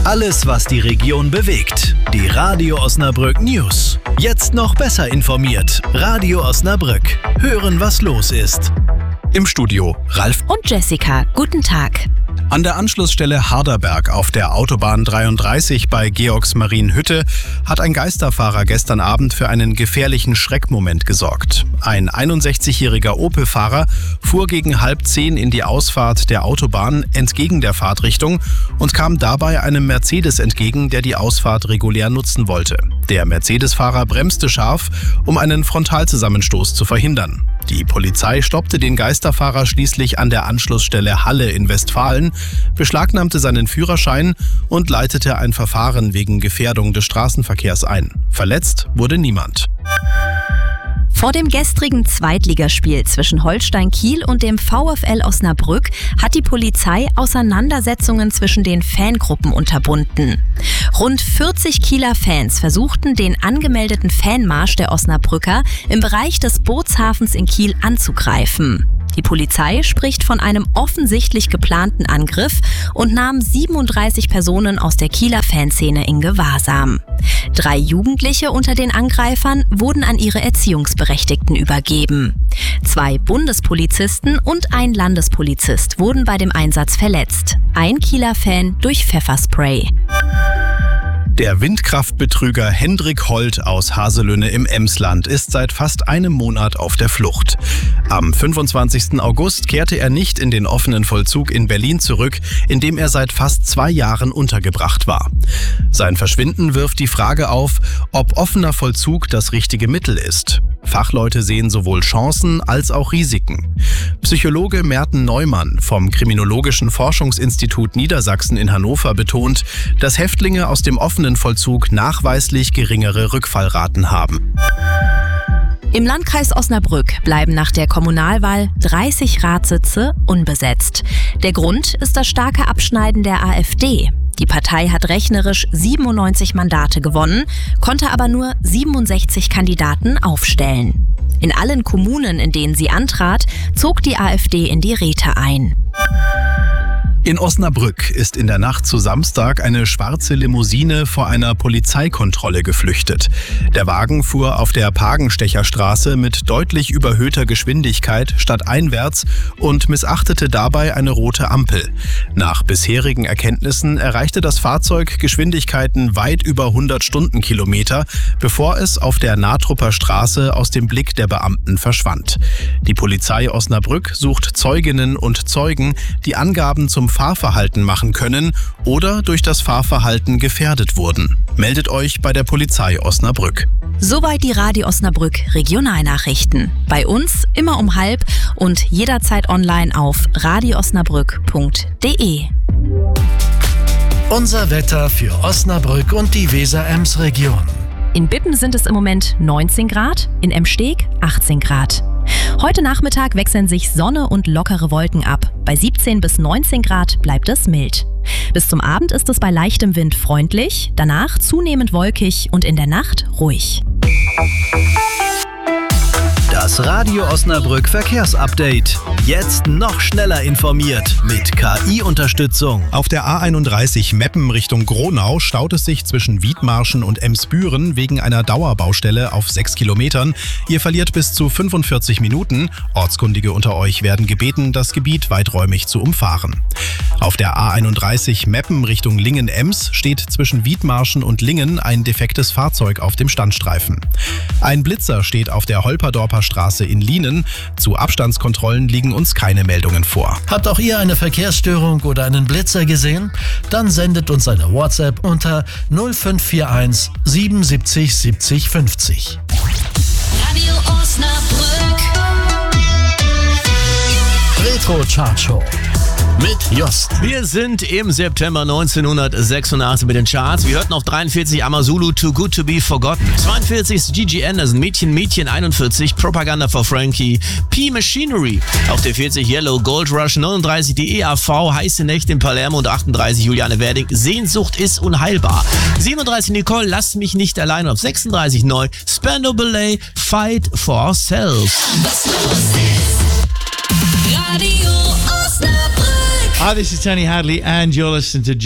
Alles, was die Region bewegt. Die Radio Osnabrück News. Jetzt noch besser informiert. Radio Osnabrück. Hören, was los ist. Im Studio Ralf und Jessica. Guten Tag. An der Anschlussstelle Harderberg auf der Autobahn 33 bei Georgsmarienhütte hat ein Geisterfahrer gestern Abend für einen gefährlichen Schreckmoment gesorgt. Ein 61-jähriger Opel-Fahrer fuhr gegen 9:30 in die Ausfahrt der Autobahn entgegen der Fahrtrichtung und kam dabei einem Mercedes entgegen, der die Ausfahrt regulär nutzen wollte. Der Mercedes-Fahrer bremste scharf, um einen Frontalzusammenstoß zu verhindern. Die Polizei stoppte den Geisterfahrer schließlich an der Anschlussstelle Halle in Westfalen, beschlagnahmte seinen Führerschein und leitete ein Verfahren wegen Gefährdung des Straßenverkehrs ein. Verletzt wurde niemand. Vor dem gestrigen Zweitligaspiel zwischen Holstein Kiel und dem VfL Osnabrück hat die Polizei Auseinandersetzungen zwischen den Fangruppen unterbunden. Rund 40 Kieler Fans versuchten, den angemeldeten Fanmarsch der Osnabrücker im Bereich des Bootshafens in Kiel anzugreifen. Die Polizei spricht von einem offensichtlich geplanten Angriff und nahm 37 Personen aus der Kieler Fanszene in Gewahrsam. 3 Jugendliche unter den Angreifern wurden an ihre Erziehungsberechtigten übergeben. 2 Bundespolizisten und ein Landespolizist wurden bei dem Einsatz verletzt. Ein Kieler Fan durch Pfefferspray. Der Windkraftbetrüger Hendrik Holt aus Haselünne im Emsland ist seit fast einem Monat auf der Flucht. Am 25. August kehrte er nicht in den offenen Vollzug in Berlin zurück, in dem er seit fast 2 Jahren untergebracht war. Sein Verschwinden wirft die Frage auf, ob offener Vollzug das richtige Mittel ist. Fachleute sehen sowohl Chancen als auch Risiken. Psychologe Merten Neumann vom Kriminologischen Forschungsinstitut Niedersachsen in Hannover betont, dass Häftlinge aus dem offenen Vollzug nachweislich geringere Rückfallraten haben. Im Landkreis Osnabrück bleiben nach der Kommunalwahl 30 Ratssitze unbesetzt. Der Grund ist das starke Abschneiden der AfD. Die Partei hat rechnerisch 97 Mandate gewonnen, konnte aber nur 67 Kandidaten aufstellen. In allen Kommunen, in denen sie antrat, zog die AfD in die Räte ein. In Osnabrück ist in der Nacht zu Samstag eine schwarze Limousine vor einer Polizeikontrolle geflüchtet. Der Wagen fuhr auf der Pagenstecherstraße mit deutlich überhöhter Geschwindigkeit stadteinwärts und missachtete dabei eine rote Ampel. Nach bisherigen Erkenntnissen erreichte das Fahrzeug Geschwindigkeiten weit über 100 Stundenkilometer, bevor es auf der Natrupper Straße aus dem Blick der Beamten verschwand. Die Polizei Osnabrück sucht Zeuginnen und Zeugen, die Angaben zum Fahrverhalten machen können oder durch das Fahrverhalten gefährdet wurden. Meldet euch bei der Polizei Osnabrück. Soweit die Radio Osnabrück Regionalnachrichten. Bei uns immer um 12:30 und jederzeit online auf radioosnabrück.de. Unser Wetter für Osnabrück und die Weser-Ems-Region. In Bippen sind es im Moment 19 Grad, in Emsteg 18 Grad. Heute Nachmittag wechseln sich Sonne und lockere Wolken ab. Bei 17 bis 19 Grad bleibt es mild. Bis zum Abend ist es bei leichtem Wind freundlich, danach zunehmend wolkig und in der Nacht ruhig. Das Radio Osnabrück Verkehrsupdate. Jetzt noch schneller informiert mit KI-Unterstützung. Auf der A31 Meppen Richtung Gronau staut es sich zwischen Wiedmarschen und Emsbüren wegen einer Dauerbaustelle auf 6 Kilometern. Ihr verliert bis zu 45 Minuten. Ortskundige unter euch werden gebeten, das Gebiet weiträumig zu umfahren. Auf der A31 Meppen Richtung Lingen-Ems steht zwischen Wiedmarschen und Lingen ein defektes Fahrzeug auf dem Standstreifen. Ein Blitzer steht auf der Holperdorper Straße in Lienen. Zu Abstandskontrollen liegen uns keine Meldungen vor. Habt auch ihr eine Verkehrsstörung oder einen Blitzer gesehen? Dann sendet uns eine WhatsApp unter 0541 77 70 50. Radio Osnabrück. Retro Chart Show mit Jost. Wir sind im September 1986 mit den Charts. Wir hörten auf 43 Amazulu, Too Good To Be Forgotten. 42 ist Gigi Anderson, Mädchen, Mädchen. 41 Propaganda for Frankie, P Machinery. Auf der 40 Yellow, Gold Rush. 39 die EAV, Heiße Nächte in Palermo. Und 38 Juliane Werding, Sehnsucht ist unheilbar. 37 Nicole, Lass mich nicht allein. Auf 36 neu, Spandau Ballet, Fight for Ourselves. Was los ist? Radio Osnabrück. Hi, this is Tony Hadley and you're listening to